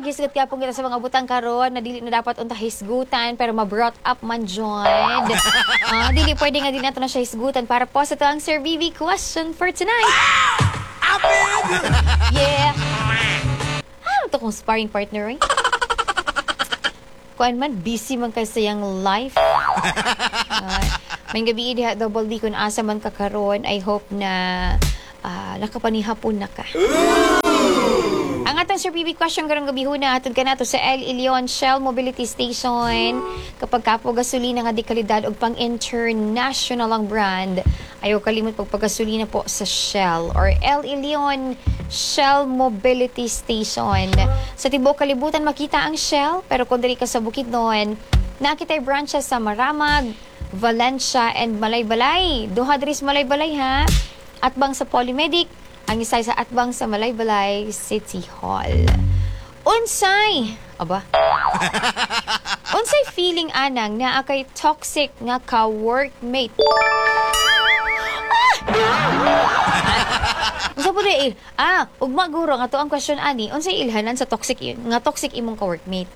Gisgot ka po kita sa mga butang karon na dili na dapat unta hisgutan pero ma-brought up man jud. Dili pwede nga din nato na siya hisgutan para po sa ang Sir Vivi question for tonight. Yeah. Ano to kung sparring partner eh? Kuan man, busy man kay sayang life. May gabi diha double D kung asa man ka karon. I hope na nakapanihapon na ka. Ang atong Sir PB question karong gabi huna atod ka nato sa El Ilion Shell Mobility Station. Kapag kapo gasolina nga di kalidad og pang international ang brand, ayaw kalimot pagpagasolina po sa Shell or El Ilion Shell Mobility Station. Sa tibok kalibutan makita ang Shell, pero kung diri ka sa Bukidnon, nakita yung branches sa Maramag, Valencia, and Malaybalay. Duha diri sa Malaybalay ha. Atbang sa Polymedic, ang isa sa atbang sa Malaybalay City Hall. Unsay feeling anang na akay toxic nga ka-workmate? Unsa po dai? Ugma guro nga to ang question ani. Unsay ilhanan sa toxic nga toxic imong ka-workmate?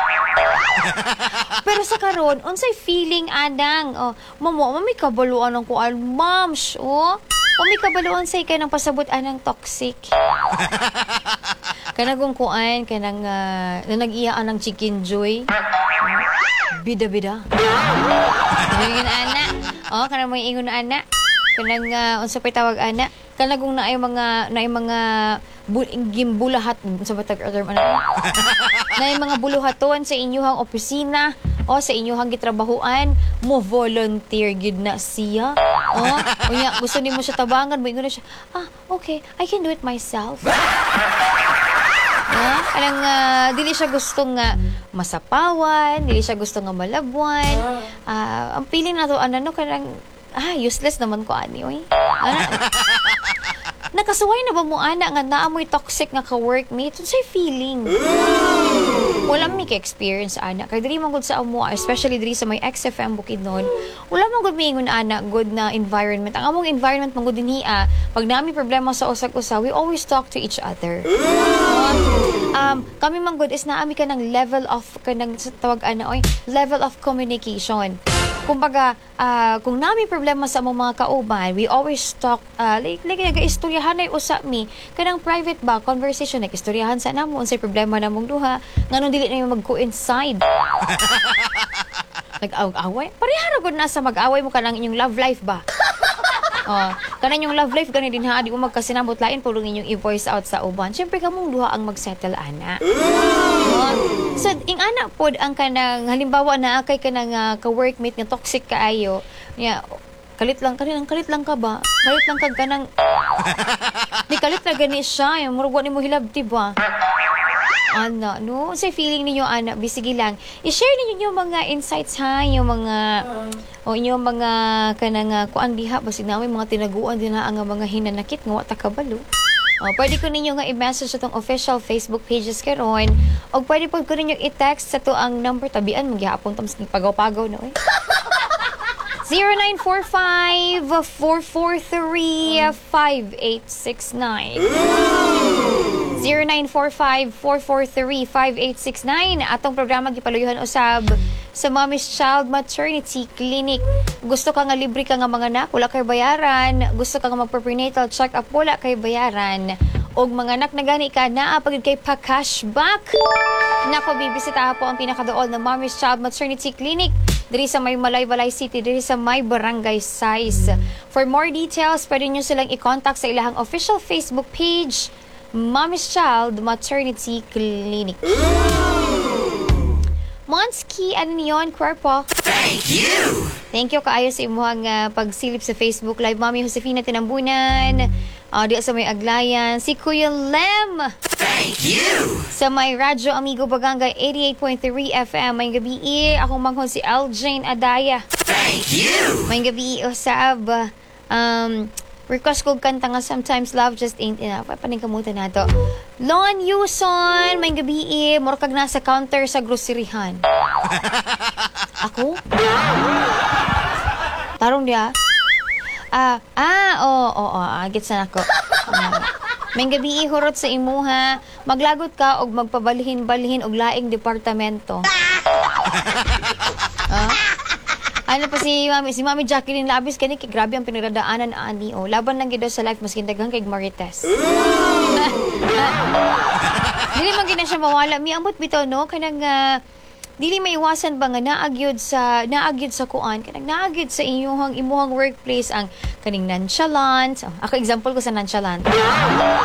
Pero sa karon, unsay feeling anang? Mami kabaluan ng kuan, moms. May kabaluan say ka ng pasabot anang toxic. Kanagong kuan, kanang nag-iyaan ng chicken joy. Bida-bida. Kanang ana. Kanang may ingon na ana. Kanang unsa pay tawag ana. Kanagong naay mga gimbulahat sa batag term ana. Naay mga buluhaton sa inyong opisina o sa inyong gitrabahuan, mo volunteer gid na siya. Unya gusto nimo siya tabangan, mo ingon na siya, okay, I can do it myself. Kanang dili siya gusto nga masapawan, dili siya gusto nga malabwan. Ang feeling na to kanang useless naman ko ani oy. Nakasuway na ba mo ana nga naamoy toxic nga ka-workmate? Unsay feeling? Wala mi ka-experience ana. Kay diri man gud sa amo, especially diri sa may XFM Bukidnon, wala man gud miingon ana good na environment. Ang among environment man gud dinhi pag nami problema sa usag-usa, we always talk to each other. Kami man gud is naami ka ng level of kanang tawag ana level of communication. Kumbaga, kung nami problema sa among mga kauban, we always talk, like nag-istoryahan ay usap mi, kanang private ba, conversation, nag-istoryahan sa namo, unsay problema namong duha, nganong dili na yung mag-coincide. Nag-away? Parehara gud na sa mag-away mo kanang inyong love life ba? Kanang yung love life gani din ha, di mo magkasinabot lain pulong inyong i-voice out sa uban. Syempre kamong duha ang mag-settle ana. So ing ana pod ang kanang halimbawa na kay kanang ka-workmate nga toxic kaayo. Kalit lang ka ba? Kalit lang kag kanang di kalit na gani siya, murag wa nimo hilabti ba? Ana, no? Sa feeling ninyo, ana, bisigi lang. I-share ninyo yung mga insights, ha? Yung mga, yung mga kanang, kuan diha, basig namin mga tinaguan din na ang mga hinanakit, nga wata kabalo. Pwede ko ninyo nga i-message sa itong official Facebook pages karon. O pwede po ko ninyo i-text sa to ang number, tabian, magyahapon tams pagaw-pagaw na, 0945-443-5869. 0945-443-5869. Atong programa gipaluyuhan usab sa Mommy's Child Maternity Clinic. Gusto ka nga libre ka nga mga anak, wala kay bayaran. Gusto ka nga magpa-prenatal check-up, wala kay bayaran. Og mga anak na gani ka, naapagid kay pa-cashback. Nako, bibisita po ang pinakadool ng Mommy's Child Maternity Clinic diri sa may Malaybalay City, diri sa may Barangay Size. For more details, pwede nyo silang i-contact sa ilahang official Facebook page, Mommy's Child Maternity Clinic. Monski, ano niyon, Kwerpo? Thank you! Thank you kaayo sa imuhang pagsilip sa Facebook Live. Mami Josefina Tinambunan, di sa may Aglayan. Si Kuya Lem! Thank you! Sa may Radyo Amigo Bagangay 88.3 FM. May gabi akong manghon si Aljane Adaya. Thank you! May gabi usab. Request ko kanta nga Sometimes Love Just Ain't Enough. Ay, paningkamutan na to. Lon Yuson, may gabi morkag na sa counter sa groceryhan. Ako? Tarong dia? Gets na ako. May gabi ihurot sa imuha, maglagot ka og magpabalhin-balhin og laing departamento. Ano pa si Mami Jacqueline Labis kani kay grabe ang pinaradaanan ani o. Laban lang gid daw sa life maski daghang kay Marites. Dili man gina siya mawala mi ambot bitaw no kanang dili maiwasan ba nga naagyod sa kuan kanang naagyod sa imuhang workplace ang kaning nonchalant. Ako example ko sa nonchalant.